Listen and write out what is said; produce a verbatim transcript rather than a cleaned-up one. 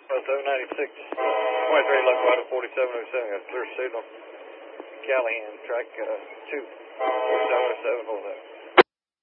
oh ninety-six, twenty-three, locomotive forty-seven oh seven, got a clear signal. Callahan, track uh, two, forty-seven oh seven, hold up.